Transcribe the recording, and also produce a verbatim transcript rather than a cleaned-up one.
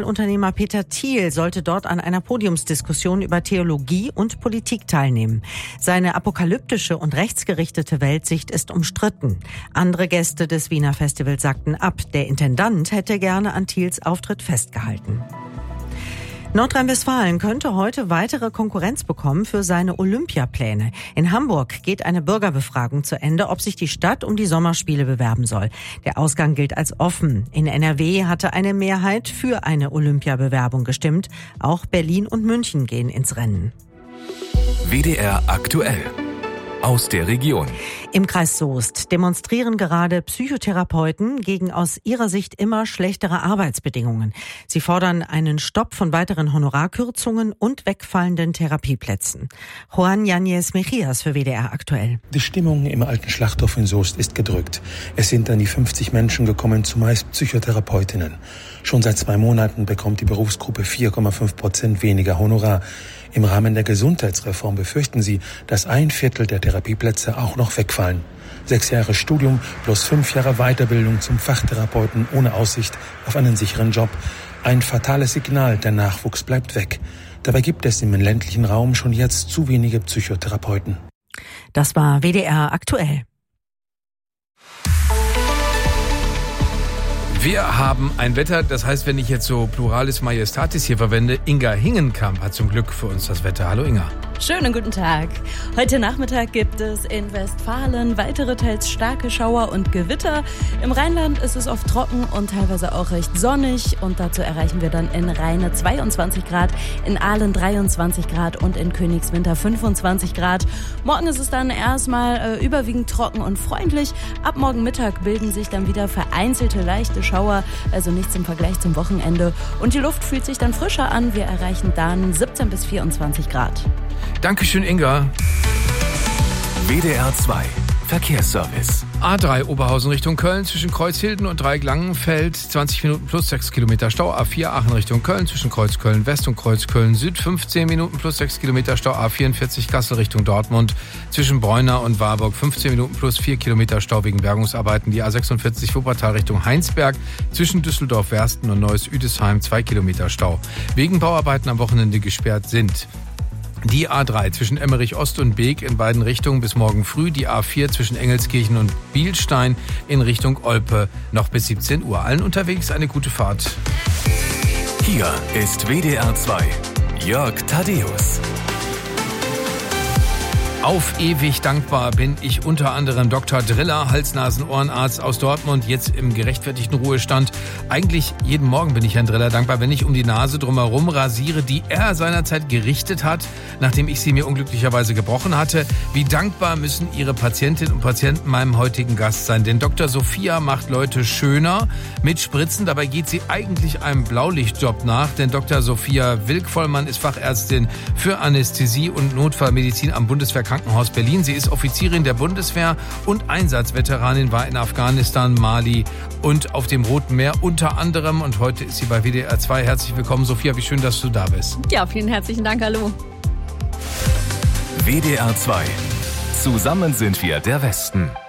Medienunternehmer Peter Thiel sollte dort an einer Podiumsdiskussion über Theologie und Politik teilnehmen. Seine apokalyptische und rechtsgerichtete Weltsicht ist umstritten. Andere Gäste des Wiener Festivals sagten ab. Der Intendant hätte gerne an Thiels Auftritt festgehalten. Nordrhein-Westfalen könnte heute weitere Konkurrenz bekommen für seine Olympiapläne. In Hamburg geht eine Bürgerbefragung zu Ende, ob sich die Stadt um die Sommerspiele bewerben soll. Der Ausgang gilt als offen. In N R W hatte eine Mehrheit für eine Olympiabewerbung gestimmt. Auch Berlin und München gehen ins Rennen. W D R aktuell. Aus der Region. Im Kreis Soest demonstrieren gerade Psychotherapeuten gegen aus ihrer Sicht immer schlechtere Arbeitsbedingungen. Sie fordern einen Stopp von weiteren Honorarkürzungen und wegfallenden Therapieplätzen. Juan Yáñez Mejías für W D R aktuell. Die Stimmung im alten Schlachthof in Soest ist gedrückt. Es sind an die fünfzig Menschen gekommen, zumeist Psychotherapeutinnen. Schon seit zwei Monaten bekommt die Berufsgruppe vier Komma fünf Prozent weniger Honorar. Im Rahmen der Gesundheitsreform befürchten sie, dass ein Viertel der Therapieplätze auch noch wegfallen. Sechs Jahre Studium plus fünf Jahre Weiterbildung zum Fachtherapeuten ohne Aussicht auf einen sicheren Job. Ein fatales Signal, der Nachwuchs bleibt weg. Dabei gibt es im ländlichen Raum schon jetzt zu wenige Psychotherapeuten. Das war W D R aktuell. Wir haben ein Wetter, das heißt, wenn ich jetzt so Pluralis Majestatis hier verwende, Inga Hingenkamp hat zum Glück für uns das Wetter. Hallo Inga. Schönen guten Tag. Heute Nachmittag gibt es in Westfalen weitere teils starke Schauer und Gewitter. Im Rheinland ist es oft trocken und teilweise auch recht sonnig. Und dazu erreichen wir dann in Rheine zweiundzwanzig Grad, in Aalen dreiundzwanzig Grad und in Königswinter fünfundzwanzig Grad. Morgen ist es dann erstmal äh, überwiegend trocken und freundlich. Ab morgen Mittag bilden sich dann wieder vereinzelte leichte Schauer, also nichts im Vergleich zum Wochenende. Und die Luft fühlt sich dann frischer an. Wir erreichen dann siebzehn bis vierundzwanzig Grad. Dankeschön, Inga. W D R zwei Verkehrsservice. A drei Oberhausen Richtung Köln zwischen Kreuzhilden und Dreieck-Langenfeld zwanzig Minuten plus sechs Kilometer Stau. A vier Aachen Richtung Köln zwischen Kreuz Köln West und Kreuz Köln Süd fünfzehn Minuten plus sechs Kilometer Stau. A vierundvierzig Kassel Richtung Dortmund zwischen Bräunar und Warburg fünfzehn Minuten plus vier Kilometer Stau wegen Bergungsarbeiten. Die A sechsundvierzig Wuppertal Richtung Heinsberg zwischen Düsseldorf-Wersten und Neuss-Üdesheim zwei Kilometer Stau. Wegen Bauarbeiten am Wochenende gesperrt sind die A drei zwischen Emmerich Ost und Beek in beiden Richtungen bis morgen früh. Die A vier zwischen Engelskirchen und Bielstein in Richtung Olpe noch bis siebzehn Uhr. Allen unterwegs eine gute Fahrt. Hier ist W D R zwei. Jörg Thaddeus. Auf ewig dankbar bin ich unter anderem Doktor Driller, Hals-Nasen-Ohrenarzt aus Dortmund, jetzt im gerechtfertigten Ruhestand. Eigentlich jeden Morgen bin ich Herrn Driller dankbar, wenn ich um die Nase drumherum rasiere, die er seinerzeit gerichtet hat, nachdem ich sie mir unglücklicherweise gebrochen hatte. Wie dankbar müssen Ihre Patientinnen und Patienten meinem heutigen Gast sein? Denn Doktor Sophia macht Leute schöner mit Spritzen. Dabei geht sie eigentlich einem Blaulichtjob nach, denn Doktor Sophia Wilk-Vollmann ist Fachärztin für Anästhesie und Notfallmedizin am Bundeswehrkrankenhaus Berlin. Sie ist Offizierin der Bundeswehr und Einsatzveteranin, war in Afghanistan, Mali und auf dem Roten Meer unter anderem. Und heute ist sie bei W D R zwei. Herzlich willkommen, Sophia. Wie schön, dass du da bist. Ja, vielen herzlichen Dank. Hallo. W D R zwei. Zusammen sind wir der Westen.